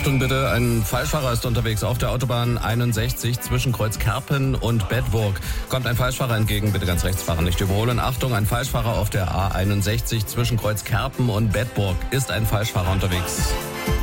Achtung bitte, ein Falschfahrer ist unterwegs auf der Autobahn 61 zwischen Kreuz Kerpen und Bedburg. Kommt ein Falschfahrer entgegen, bitte ganz rechts fahren, nicht überholen. Achtung, ein Falschfahrer auf der A61 zwischen Kreuz Kerpen und Bedburg. Ist ein Falschfahrer unterwegs.